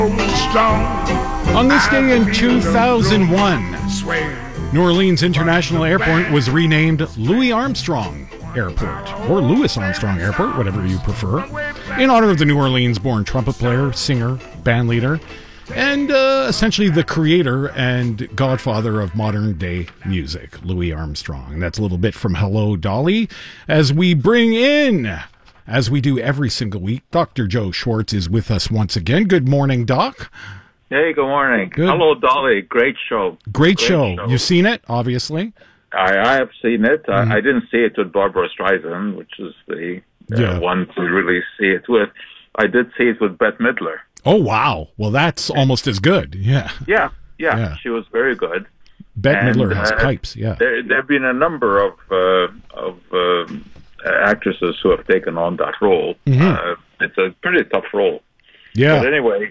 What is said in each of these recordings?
On this day in 2001, New Orleans International Airport was renamed Louis Armstrong Airport, or Louis Armstrong Airport, whatever you prefer, in honor of the New Orleans-born trumpet player, singer, bandleader, and essentially the creator and godfather of modern-day music, Louis Armstrong. And that's a little bit from Hello, Dolly, as we bring in, as we do every single week, Dr. Joe Schwartz is with us once again. Good morning, Doc. Hey, good morning. Good. Hello, Dolly. Great show. Great show. You've seen it, obviously? I have seen it. I didn't see it with Barbara Streisand, which is the one to really see it with. I did see it with Bette Midler. Oh, wow. Well, that's almost as good. Yeah. Yeah. She was very good. Bette Midler has pipes, yeah. There have been a number of actresses who have taken on that role. Mm-hmm. It's a pretty tough role. Yeah. But anyway,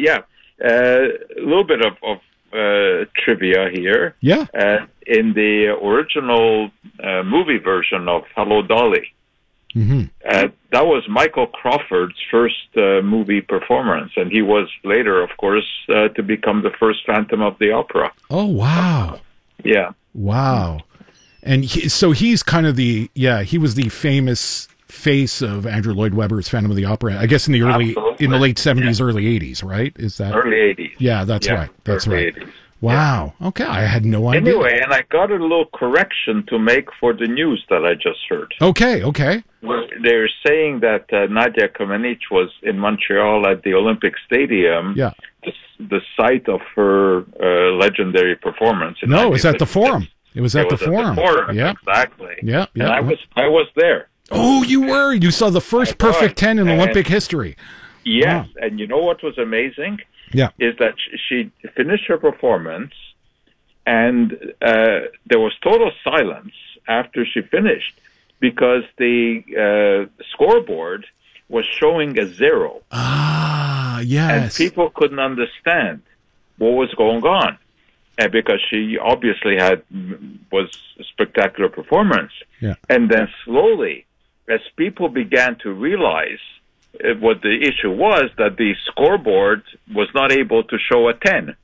a little bit of trivia here. Yeah. In the original movie version of Hello, Dolly, that was Michael Crawford's first movie performance, and he was later, of course, to become the first Phantom of the Opera. Oh, wow. Yeah. Wow. And so he's kind of he was the famous face of Andrew Lloyd Webber's Phantom of the Opera, I guess in the late 70s, early 80s, right? Is that early 80s? Yeah, that's right. That's early right. 80s. Wow. Yeah. Okay, I had no idea. Anyway, and I got a little correction to make for the news that I just heard. Okay. They're saying that Nadia Comaneci was in Montreal at the Olympic Stadium. Yeah. The site of her legendary performance. No, it was at the Forum. It was at the Forum. Yeah, exactly. Yeah. And I was there. Oh, you were? You saw the first perfect 10 in Olympic history. Yes, wow. And you know what was amazing? Yeah. Is that she finished her performance, and there was total silence after she finished because the scoreboard was showing a 0. Ah, yes. And people couldn't understand what was going on. And because she obviously was a spectacular performance. Yeah. And then slowly, as people began to realize what the issue was, that the scoreboard was not able to show a 10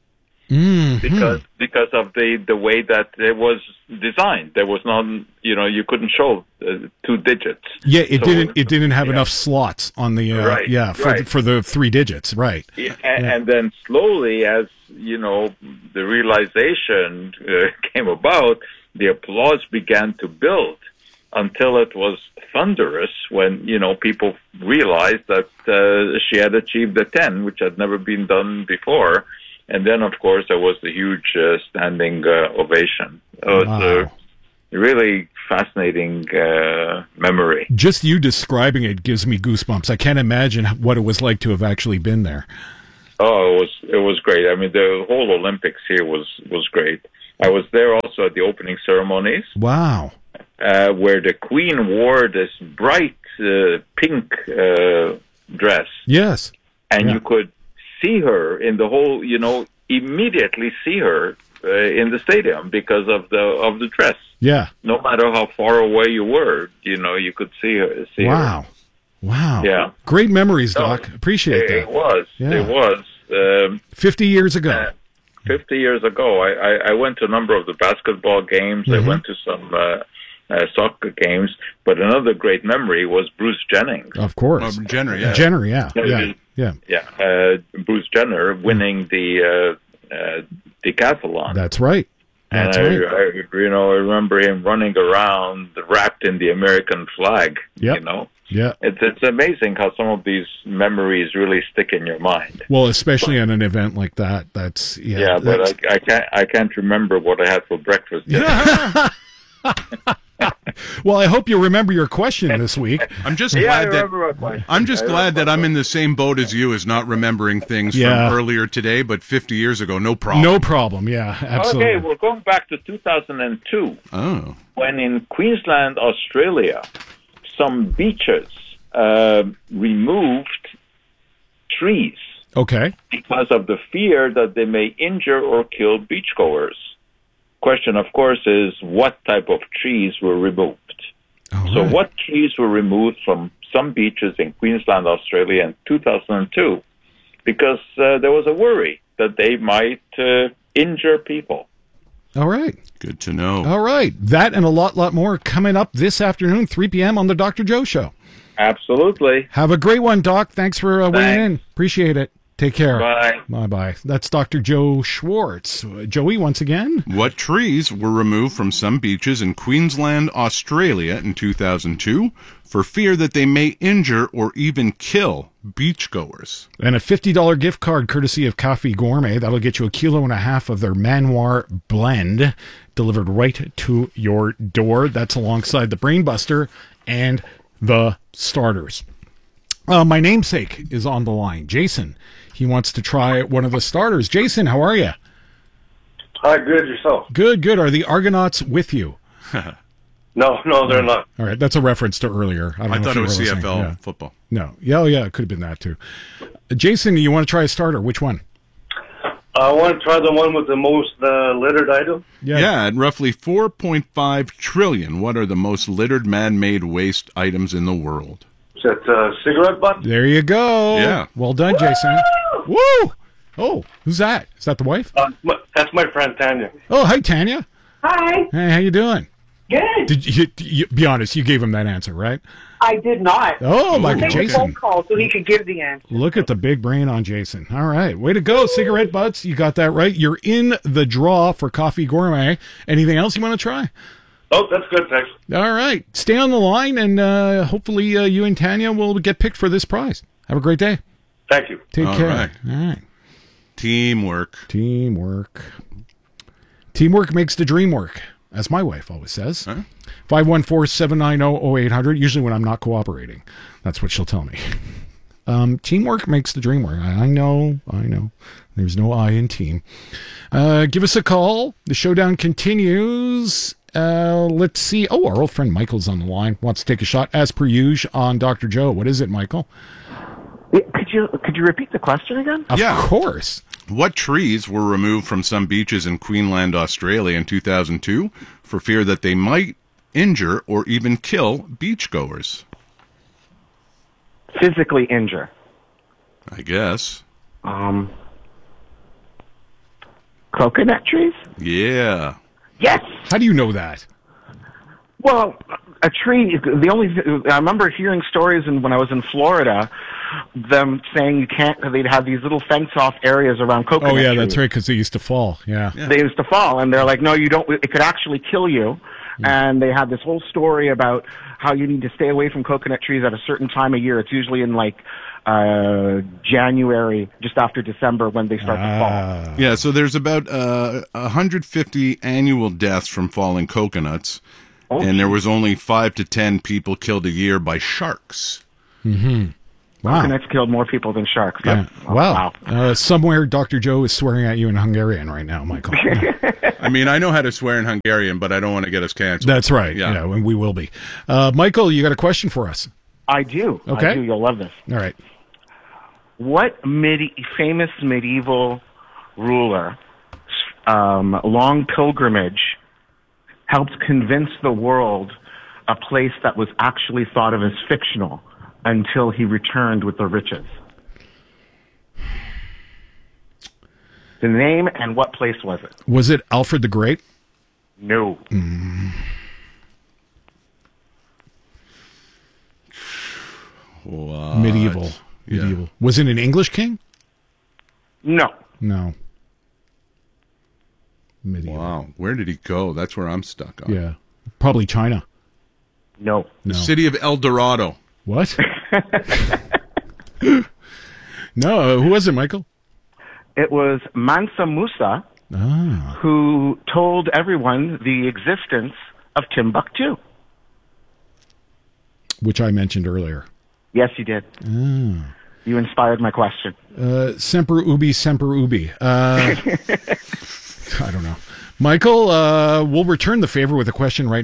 because of the way that it was designed. There was none, you couldn't show 2 digits. Yeah, it didn't have enough slots on the for the 3 digits, right? Yeah, and then slowly, as the realization came about, the applause began to build until it was thunderous when, people realized that she had achieved the 10, which had never been done before. And then, of course, there was the huge standing ovation. It was a really fascinating memory. Just you describing it gives me goosebumps. I can't imagine what it was like to have actually been there. Oh, it was great. I mean, the whole Olympics here was great. I was there also at the opening ceremonies. Wow. Where the Queen wore this bright pink dress. Yes. And you could see her in the whole, immediately see her in the stadium because of the dress. Yeah. No matter how far away you were, you could see her. Wow. Wow. Yeah. Great memories, Doc. Appreciate that. It was. Yeah. It was. 50 years ago. 50 years ago, I went to a number of the basketball games. I went to some soccer games. But another great memory was Bruce Jennings. Of course. Jenner, yeah. Jenner, yeah. Bruce Jenner winning the decathlon. That's right. That's right. I remember him running around wrapped in the American flag. Yep. Yeah. It's amazing how some of these memories really stick in your mind. Well, especially on an event like that. That's but I can't remember what I had for breakfast. Well, I hope you remember your question this week. I'm just glad that I'm in the same boat as you, as not remembering things from earlier today, but 50 years ago, no problem. No problem, yeah, absolutely. Okay, we're going back to 2002. Oh. When in Queensland, Australia, some beaches removed trees. Okay. Because of the fear that they may injure or kill beachgoers. Question, of course, is what type of trees were removed? So what trees were removed from some beaches in Queensland, Australia in 2002? because there was a worry that they might injure people. All right. Good to know. All right. That and a lot more coming up this afternoon, 3 p.m. on the Dr. Joe Show. Absolutely. Have a great one, Doc. Thanks for weighing in. Appreciate it. Take care. Bye. Bye-bye. That's Dr. Joe Schwartz. Joey, once again. What trees were removed from some beaches in Queensland, Australia in 2002 for fear that they may injure or even kill beachgoers? And a $50 gift card courtesy of Coffee Gourmet. That'll get you 1.5 kilos of their Manoir blend delivered right to your door. That's alongside the Brainbuster and the starters. My namesake is on the line. Jason. He wants to try one of the starters. Jason, how are you? Hi, good. Yourself? Good. Are the Argonauts with you? No, they're not. All right. That's a reference to earlier. I thought it was CFL football. No. Yeah, it could have been that too. Jason, you want to try a starter? Which one? I want to try the one with the most littered item. Yeah, at roughly 4.5 trillion, what are the most littered man-made waste items in the world? Is that cigarette butt? There you go. Yeah. Well done, Jason. Woo! Oh, who's that? Is that the wife? That's my friend Tanya. Oh, hi, Tanya. Hi. Hey, how you doing? Good. Did you be honest? You gave him that answer, right? I did not. Oh, like Make Jason. a phone call so he could give the answer. Look at the big brain on Jason. All right. Way to go, cigarette butts. You got that right. You're in the draw for Coffee Gourmet. Anything else you want to try? Oh, that's good, thanks. All right. Stay on the line, and hopefully you and Tanya will get picked for this prize. Have a great day. Thank you. Take care. Right. All right. Teamwork. Teamwork makes the dream work, as my wife always says. Huh? 514-790-0800, usually when I'm not cooperating. That's what she'll tell me. Teamwork makes the dream work. I know. There's no I in team. Give us a call. The showdown continues. Let's see. Oh, our old friend Michael's on the line. Wants to take a shot, as per usual, on Dr. Joe. What is it, Michael? Could you repeat the question again? Of course. What trees were removed from some beaches in Queensland, Australia in 2002 for fear that they might injure or even kill beachgoers? Physically injure. I guess. Coconut trees? Yeah. Yes! How do you know that? Well, a tree, I remember hearing stories when I was in Florida, them saying you can't, they'd have these little fence-off areas around coconut trees. Oh, yeah, that's right, because they used to fall, yeah. They used to fall, and they're like, no, you don't, it could actually kill you. And they had this whole story about how you need to stay away from coconut trees at a certain time of year. It's usually in January, just after December, when they start to fall. Yeah, so there's about 150 annual deaths from falling coconuts, and there was only 5 to 10 people killed a year by sharks. Mm-hmm. Wow. Coconuts killed more people than sharks. Yeah. Wow. Somewhere Dr. Joe is swearing at you in Hungarian right now, Michael. I mean, I know how to swear in Hungarian, but I don't want to get us canceled. That's right. Yeah, and we will be. Michael, you got a question for us? I do. Okay. I do. You'll love this. All right. What famous medieval ruler, long pilgrimage, helped convince the world a place that was actually thought of as fictional until he returned with the riches? The name and what place was it? Was it Alfred the Great? No. What? Medieval. Yeah. Was it an English king? No. Medieval. Wow. Where did he go? That's where I'm stuck on. Yeah. Probably China. No. The city of El Dorado. What? No. Who was it, Michael? It was Mansa Musa, who told everyone the existence of Timbuktu. Which I mentioned earlier. Yes, you did. You inspired my question. Semper ubi, semper ubi. I don't know. Michael, we'll return the favor with a question right